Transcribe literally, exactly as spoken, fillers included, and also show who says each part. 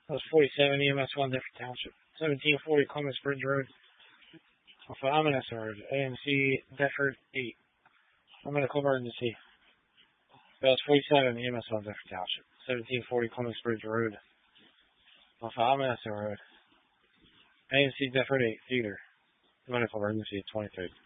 Speaker 1: That was forty-seven E M S one, Different Township. seventeen forty Clements Bridge Road. Alpha Ominous Road. A M C Deptford eight. Medical emergency. That was forty-seven E M S one, Different Township. seventeen forty Clements Bridge Road. Alpha Ominous Road. A M C Deptford eight. Theater. Medical emergency at twenty-third.